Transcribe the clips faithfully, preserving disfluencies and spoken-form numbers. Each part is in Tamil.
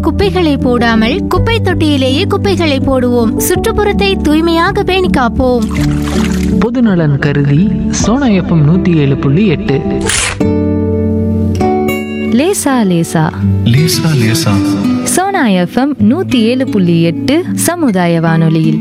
குப்பைகளை போடாமல் குப்பை தொட்டியிலேயே குப்பைகளை போடுவோம். சுற்றுப்புறத்தை தூய்மையாக பேணி காப்போம். பொதுநலன் கருதி சோனா எஃப்எம் நூத்தி ஏழு புள்ளி எட்டு. லேசா லேசா லேசா லேசா சோனா எஃப்எம் நூத்தி ஏழு புள்ளி எட்டு சமுதாய வானொலியில்.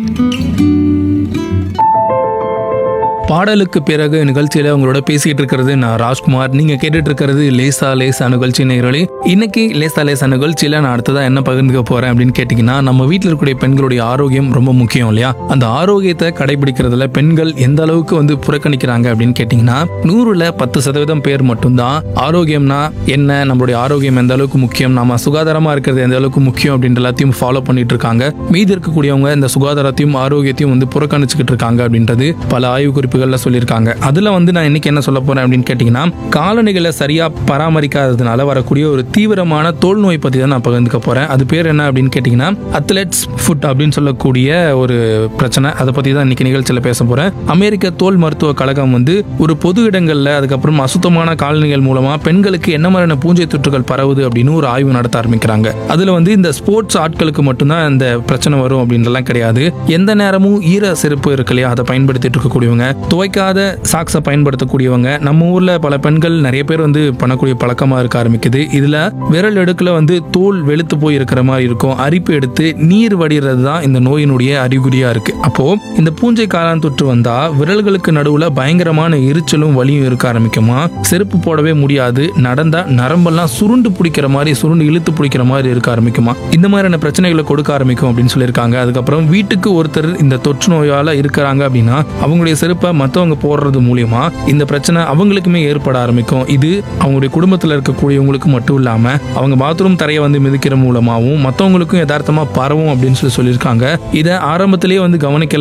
பாடலுக்கு பிறகு நிகழ்ச்சியில உங்களோட பேசிட்டு இருக்கிறது நான் ராஜ்குமார். நீங்க கேட்டுட்டு இருக்கிறது லேசா லேசா நிகழ்ச்சி நேயர்களே. இன்னைக்கு லேசா லேசா நிகழ்ச்சியில நான் அடுத்ததா என்ன பகிர்ந்துக்க போறேன் அப்படின்னு கேட்டீங்கன்னா, நம்ம வீட்டில் இருக்கக்கூடிய பெண்களுடைய ஆரோக்கியம் ரொம்ப முக்கியம் இல்லையா? அந்த ஆரோக்கியத்தை கடைபிடிக்கிறதுல பெண்கள் எந்த அளவுக்கு வந்து புறக்கணிக்கிறாங்க அப்படின்னு கேட்டீங்கன்னா, நூறுல பத்து சதவீதம் பேர் மட்டும்தான் ஆரோக்கியம்னா என்ன, நம்மளுடைய ஆரோக்கியம் எந்த அளவுக்கு முக்கியம், நம்ம சுகாதாரமா இருக்கிறது எந்த அளவுக்கு முக்கியம் அப்படின்ற எல்லாத்தையும் ஃபாலோ பண்ணிட்டு இருக்காங்க. மீதி இருக்கக்கூடியவங்க இந்த சுகாதாரத்தையும் ஆரோக்கியத்தையும் வந்து புறக்கணிச்சுக்கிட்டு இருக்காங்க அப்படின்றது பல ஆய்வு குறிப்புகள் சொல்லியிருக்காங்க. அதுல வந்து நான் இன்னைக்கு என்ன சொல்ல போறேன் அப்படின்னு கேட்டீங்கன்னா, காலணிகளை சரியா பராமரிக்காததுனால வரக்கூடிய ஒரு தீவிரமான தோல் நோய் பத்தி தான் நான் பகிர்ந்துக்க போறேன். அது பேர் என்ன அப்படின்னு கேட்டீங்கன்னா, அத்லெட்ஸ் ஃபுட் அப்படின்னு சொல்லக்கூடிய ஒரு பிரச்சனை. அதை பத்தி தான் இன்னைக்கு நிகழ்ச்சியில பேச போறேன். அமெரிக்க தோல் மருத்துவ கழகம் வந்து ஒரு பொது இடங்கள்ல அதுக்கப்புறம் அசுத்தமான காலணிகள் மூலமா பெண்களுக்கு என்ன மாதிரியான பூஞ்சை தொற்றுகள் பரவுது அப்படின்னு ஒரு ஆய்வு நடத்த ஆரம்பிக்கிறாங்க. அதுல வந்து இந்த ஸ்போர்ட்ஸ் ஆட்களுக்கு மட்டும்தான் இந்த பிரச்சனை வரும் அப்படின்றலாம் கிடையாது. எந்த நேரமும் ஈர செருப்பு இருக்கு இல்லையா, அதை பயன்படுத்திட்டு இருக்கக்கூடியவங்க, துவைக்காத சாக்ஸை பயன்படுத்தக்கூடியவங்க, நம்ம ஊர்ல பல பெண்கள் நிறைய பேர் வந்து பண்ணக்கூடிய பழக்கமா இருக்க ஆரம்பிக்குது. இதுல விரல் எடுக்கல வந்து தோல் வெளுத்து போய் இருக்கிற மாதிரி இருக்கும். அரிப்பு எடுத்து நீர் வடிகிறது தான் இந்த நோயினுடைய அறிகுறியா இருக்கு. அப்போ இந்த பூஞ்சை காளான் தொற்று வந்தா விரல்களுக்கு நடுவுல பயங்கரமான எரிச்சலும் வலியும் இருக்க ஆரம்பிக்குமா. செருப்பு போடவே முடியாது. நடந்தா நரம்பெல்லாம் சுருண்டு பிடிக்கிற மாதிரி சுருண்டு இழுத்து பிடிக்கிற மாதிரி இருக்க ஆரம்பிக்குமா. இந்த மாதிரியான பிரச்சனைகளை கொடுக்க ஆரம்பிக்கும் அப்படின்னு சொல்லியிருக்காங்க. அதுக்கப்புறம் வீட்டுக்கு ஒருத்தர் இந்த தொற்று நோயால இருக்கிறாங்க அப்படின்னா அவங்களுடைய செருப்பை மற்றவங்க போடுறது மூலியமா இந்த பிரச்சனை அவங்களுக்குமே ஏற்பட ஆரம்பிக்கும். இது அவங்களுடைய குடும்பத்தில் இருக்கக்கூடியவங்களுக்கு மட்டும் இல்லாம அவங்க பாத்ரூம் தரையை வந்து மிதிக்கிற மூலமாகவும் மற்றவங்களுக்கும் யதார்த்தமா பரவும் அப்படின்னு சொல்லி சொல்லியிருக்காங்க. இதை ஆரம்பத்திலேயே வந்து கவனிக்கல